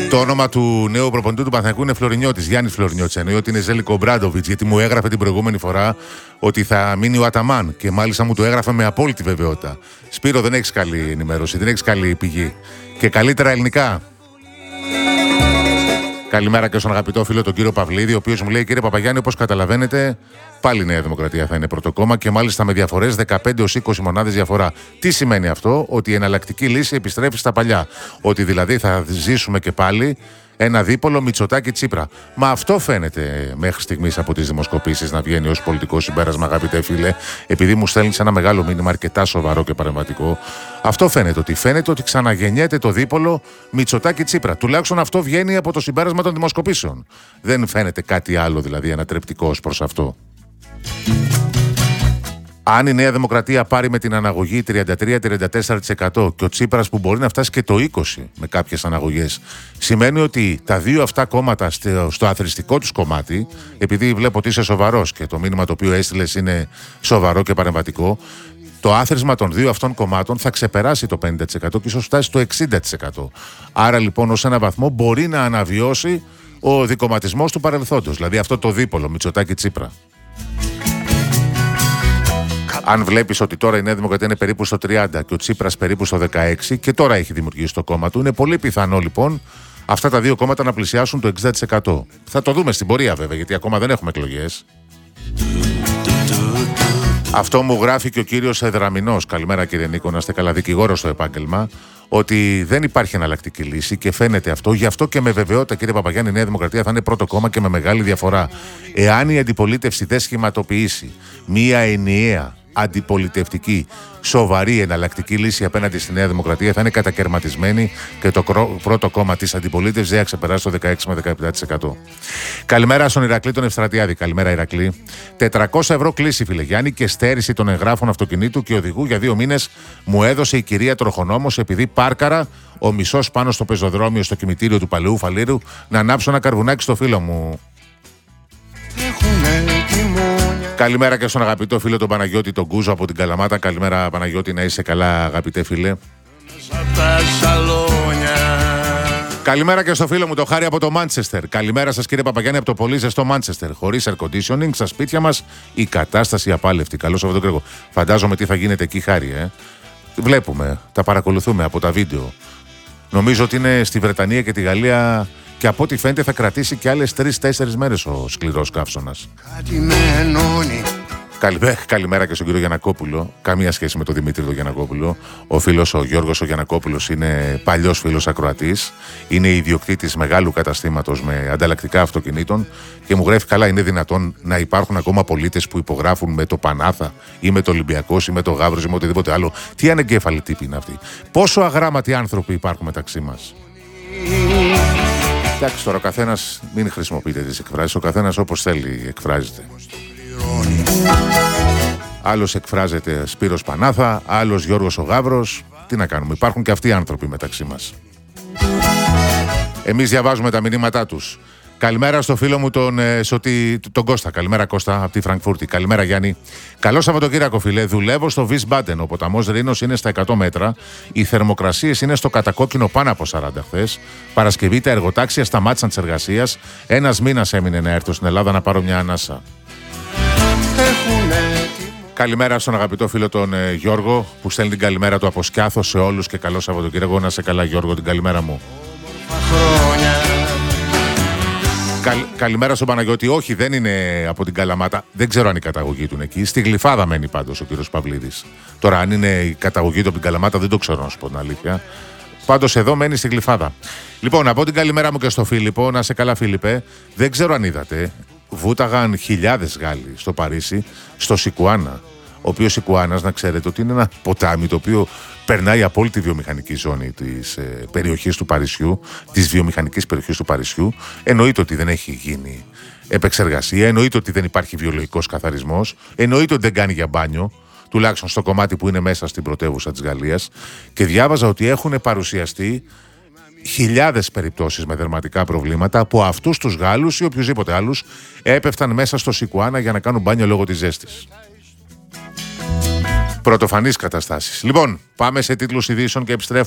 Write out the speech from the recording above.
Το όνομα του νέου προπονητή του Παναθηναϊκού είναι Φλωρινιώτης, Γιάννης Φλωρινιώτης. Εννοεί ότι είναι Ζέλικο Μπράντοβιτς, γιατί μου έγραφε την προηγούμενη φορά ότι θα μείνει ο Αταμάν και μάλιστα μου το έγραφε με απόλυτη βεβαιότητα. Σπύρο, δεν έχεις καλή ενημέρωση, δεν έχεις καλή πηγή και καλύτερα ελληνικά. Καλημέρα και στον αγαπητό φίλο τον κύριο Παυλίδη, ο οποίος μου λέει: Κύριε Παπαγιάννη, όπως καταλαβαίνετε, πάλι η Νέα Δημοκρατία θα είναι πρώτο κόμμα και μάλιστα με διαφορές 15-20 μονάδες διαφορά. Τι σημαίνει αυτό? Ότι η εναλλακτική λύση επιστρέφει στα παλιά. Ότι δηλαδή θα ζήσουμε και πάλι ένα δίπολο Μητσοτάκη-Τσίπρα. Μα αυτό φαίνεται μέχρι στιγμής από τις δημοσκοπήσεις να βγαίνει ως πολιτικό συμπέρασμα, αγαπητέ φίλε, επειδή μου στέλνεις ένα μεγάλο μήνυμα αρκετά σοβαρό και παρεμβατικό. Αυτό φαίνεται ότι ξαναγεννιέται το δίπολο Μητσοτάκη-Τσίπρα. Τουλάχιστον αυτό βγαίνει από το συμπέρασμα των δημοσκοπήσεων. Δεν φαίνεται κάτι άλλο δηλαδή ανατρεπτικό ως προς αυτό. Αν η Νέα Δημοκρατία πάρει με την αναγωγή 33-34% και ο Τσίπρας που μπορεί να φτάσει και το 20% με κάποιες αναγωγές, σημαίνει ότι τα δύο αυτά κόμματα στο αθροιστικό τους κομμάτι, επειδή βλέπω ότι είσαι σοβαρός και το μήνυμα το οποίο έστειλες είναι σοβαρό και παρεμβατικό, το άθροισμα των δύο αυτών κομμάτων θα ξεπεράσει το 50% και ίσως φτάσει στο 60%. Άρα λοιπόν ως ένα βαθμό μπορεί να αναβιώσει ο δικομματισμός του παρελθόντος, δηλαδή αυτό το δίπολο Μητσοτάκη-Τσίπρα. Αν βλέπεις ότι τώρα η Νέα Δημοκρατία είναι περίπου στο 30% και ο Τσίπρας περίπου στο 16% και τώρα έχει δημιουργήσει το κόμμα του, είναι πολύ πιθανό λοιπόν αυτά τα δύο κόμματα να πλησιάσουν το 60%. Θα το δούμε στην πορεία βέβαια, γιατί ακόμα δεν έχουμε εκλογές. Αυτό μου γράφει και ο κύριος Εδραμινός. Καλημέρα κύριε Νίκο, να είστε καλά, δικηγόρος στο επάγγελμα. Ότι δεν υπάρχει εναλλακτική λύση και φαίνεται αυτό. Γι' αυτό και με βεβαιότητα, κύριε Παπαγιάννη, η Νέα Δημοκρατία θα είναι πρώτο κόμμα και με μεγάλη διαφορά. Εάν η αντιπολίτευση δεν σχηματοποιήσει μία ενιαία αντιπολιτευτική, σοβαρή εναλλακτική λύση απέναντι στη Νέα Δημοκρατία, θα είναι κατακαιρματισμένη και το πρώτο κόμμα της αντιπολίτευσης δεν θα ξεπεράσει το 16 με 17%. Καλημέρα στον Ηρακλή τον Ευστρατιάδη. Καλημέρα, Ηρακλή. 400 ευρώ κλίση, φίλε Γιάννη, και στέρηση των εγγράφων αυτοκινήτου και οδηγού για 2 μήνες μου έδωσε η κυρία Τροχονόμος, επειδή πάρκαρα ο μισός πάνω στο πεζοδρόμιο στο κημητήριο του Παλαιού Φαλήρου να ανάψω ένα καρβουνάκι στο φίλο μου. Καλημέρα και στον αγαπητό φίλο τον Παναγιώτη τον Κούζο από την Καλαμάτα. Καλημέρα Παναγιώτη, να είσαι καλά αγαπητέ φίλε. Καλημέρα και στο φίλο μου το Χάρη από το Μάντσεστερ. Καλημέρα σας κύριε Παπαγιάννη από το πολύ ζεστό Μάντσεστερ. Χωρίς air conditioning στα σπίτια μας η κατάσταση απάλευτη. Καλώς Σαββατοκύριακο. Φαντάζομαι τι θα γίνεται εκεί, Χάρη. Βλέπουμε, τα παρακολουθούμε από τα βίντεο. Νομίζω ότι είναι στη Βρετανία και τη Γαλλία. Και από ό,τι φαίνεται θα κρατήσει και άλλες 3-4 μέρες ο σκληρός καύσωνας. Καλημέρα και στον κύριο Γιαννακόπουλο. Καμία σχέση με τον Δημήτρη τον Γιαννακόπουλο. Ο φίλος ο Γιώργος ο Γιαννακόπουλος είναι παλιός φίλος ακροατής. Είναι ιδιοκτήτης μεγάλου καταστήματος με ανταλλακτικά αυτοκινήτων. Και μου γράφει καλά, είναι δυνατόν να υπάρχουν ακόμα πολίτες που υπογράφουν με το Πανάθα ή με το Ολυμπιακός ή με το Γαύρος ή με οτιδήποτε άλλο? Τι ανεγκέφαλοι τύποι είναι αυτοί? Πόσο αγράμματοι άνθρωποι υπάρχουν μεταξύ μας? Εντάξει, τώρα ο καθένας μην χρησιμοποιείται τις εκφράσεις, ο καθένας όπως θέλει εκφράζεται. Άλλος εκφράζεται Σπύρος Πανάθα, άλλος Γιώργος ο Γαύρος. Τι να κάνουμε, υπάρχουν και αυτοί οι άνθρωποι μεταξύ μας. Εμείς διαβάζουμε τα μηνύματά τους. Καλημέρα στο φίλο μου τον Κώστα. Καλημέρα Κώστα από τη Φραγκφούρτη. Καλημέρα Γιάννη. Καλό Σαββατοκύριακο φίλε. Δουλεύω στο Wiesbaden. Ο ποταμός Ρήνος είναι στα 100 μέτρα. Οι θερμοκρασίες είναι στο κατακόκκινο πάνω από 40 χθες. Παρασκευή τα εργοτάξια σταμάτησαν τις εργασίες. 1 μήνας έμεινε να έρθω στην Ελλάδα να πάρω μια ανάσα. Καλημέρα στον αγαπητό φίλο τον Γιώργο που στέλνει την καλημέρα του από Σκιάθο σε όλους και καλό Σαββατοκύριακο. Να σε καλά Γιώργο, την καλημέρα μου. Καλημέρα στον Παναγιώτη. Όχι, δεν είναι από την Καλαμάτα. Δεν ξέρω αν η καταγωγή του είναι εκεί. Στη Γλυφάδα μένει πάντως ο κύριος Παυλίδης. Τώρα, αν είναι η καταγωγή του από την Καλαμάτα, δεν το ξέρω να σου πω την αλήθεια. Πάντως, εδώ μένει στη Γλυφάδα. Λοιπόν, από την καλημέρα μου και στο Φίλιππο. Να σε καλά, Φίλιππε. Δεν ξέρω αν είδατε. Βούταγαν χιλιάδες Γάλλοι στο Παρίσι, στο Σικουάνα. Ο οποίος Σικουάνας, να ξέρετε ότι είναι ένα ποτάμι το οποίο περνάει από όλη τη βιομηχανική ζώνη της περιοχής του Παρισιού, της βιομηχανικής περιοχής του Παρισιού. Εννοείται ότι δεν έχει γίνει επεξεργασία, εννοείται ότι δεν υπάρχει βιολογικός καθαρισμός, εννοείται ότι δεν κάνει για μπάνιο, τουλάχιστον στο κομμάτι που είναι μέσα στην πρωτεύουσα της Γαλλίας. Και διάβαζα ότι έχουν παρουσιαστεί χιλιάδες περιπτώσεις με δερματικά προβλήματα από αυτούς τους Γάλλους ή οποιουσδήποτε άλλους έπεφταν μέσα στο Σικουάνα για να κάνουν μπάνιο λόγω της ζέστης. Πρωτοφανείς καταστάσεις. Λοιπόν, πάμε σε τίτλους ειδήσεων και επιστρέφουμε.